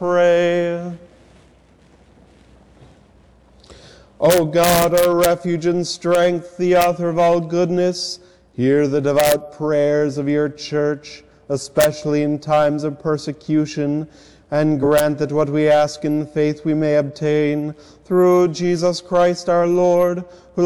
pray. O God, our refuge and strength, the author of all goodness, hear the devout prayers of your church, especially in times of persecution, and grant that what we ask in faith we may obtain, through Jesus Christ our Lord, who